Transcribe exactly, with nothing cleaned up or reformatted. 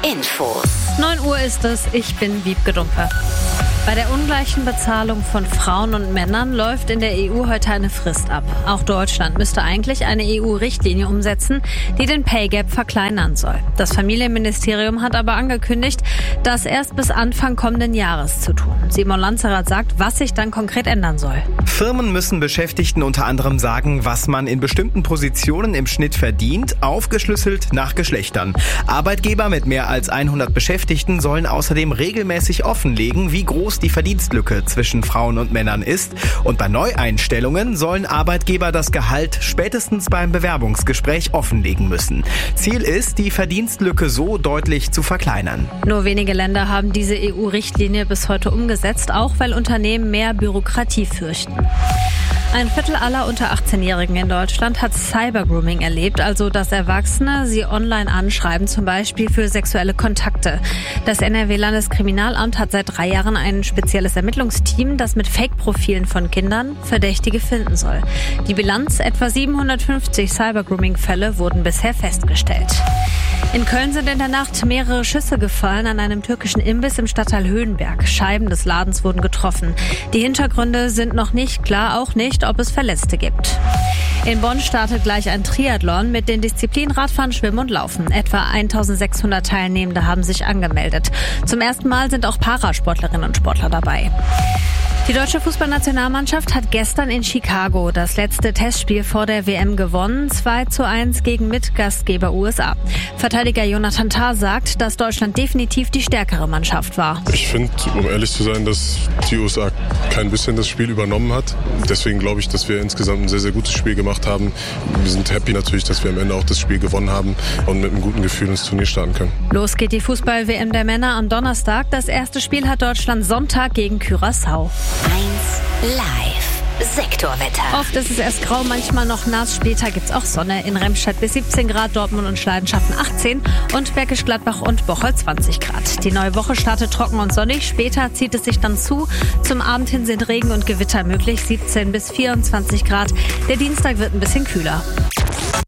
Infos. neun Uhr ist es, ich bin Wiebke Dumpe. Bei der ungleichen Bezahlung von Frauen und Männern läuft in der E U heute eine Frist ab. Auch Deutschland müsste eigentlich eine E U-Richtlinie umsetzen, die den Pay Gap verkleinern soll. Das Familienministerium hat aber angekündigt, das erst bis Anfang kommenden Jahres zu tun. Simon Lanzerath sagt, was sich dann konkret ändern soll. Firmen müssen Beschäftigten unter anderem sagen, was man in bestimmten Positionen im Schnitt verdient, aufgeschlüsselt nach Geschlechtern. Arbeitgeber mit mehr als hundert Beschäftigten sollen außerdem regelmäßig offenlegen, wie groß die Verdienstlücke zwischen Frauen und Männern ist. Und bei Neueinstellungen sollen Arbeitgeber das Gehalt spätestens beim Bewerbungsgespräch offenlegen müssen. Ziel ist, die Verdienstlücke so deutlich zu verkleinern. Nur wenige Länder haben diese E U-Richtlinie bis heute umgesetzt, auch weil Unternehmen mehr Bürokratie fürchten. Ein Viertel aller unter achtzehnjährigen in Deutschland hat Cybergrooming erlebt, also dass Erwachsene sie online anschreiben, zum Beispiel für sexuelle Kontakte. Das N R W-Landeskriminalamt hat seit drei Jahren ein spezielles Ermittlungsteam, das mit Fake-Profilen von Kindern Verdächtige finden soll. Die Bilanz, etwa siebenhundertfünfzig Cybergrooming-Fälle wurden bisher festgestellt. In Köln sind in der Nacht mehrere Schüsse gefallen an einem türkischen Imbiss im Stadtteil Höhenberg. Scheiben des Ladens wurden getroffen. Die Hintergründe sind noch nicht klar, auch nicht, ob es Verletzte gibt. In Bonn startet gleich ein Triathlon mit den Disziplinen Radfahren, Schwimmen und Laufen. Etwa eintausendsechshundert Teilnehmende haben sich angemeldet. Zum ersten Mal sind auch Parasportlerinnen und Sportler dabei. Die deutsche Fußballnationalmannschaft hat gestern in Chicago das letzte Testspiel vor der W M gewonnen, zwei zu eins gegen Mitgastgeber U S A. Verteidiger Jonathan Tah sagt, dass Deutschland definitiv die stärkere Mannschaft war. Ich finde, um ehrlich zu sein, dass die U S A kein bisschen das Spiel übernommen hat. Deswegen glaube ich, dass wir insgesamt ein sehr, sehr gutes Spiel gemacht haben. Wir sind happy natürlich, dass wir am Ende auch das Spiel gewonnen haben und mit einem guten Gefühl ins Turnier starten können. Los geht die Fußball-W M der Männer am Donnerstag. Das erste Spiel hat Deutschland Sonntag gegen Curaçao. eins live Sektorwetter. Oft ist es erst grau, manchmal noch nass. Später gibt's auch Sonne. In Remscheid bis siebzehn Grad, Dortmund und Schleidenschaften achtzehn und Bergisch Gladbach und Bocholt zwanzig Grad. Die neue Woche startet trocken und sonnig. Später zieht es sich dann zu. Zum Abend hin sind Regen und Gewitter möglich. siebzehn bis vierundzwanzig Grad. Der Dienstag wird ein bisschen kühler.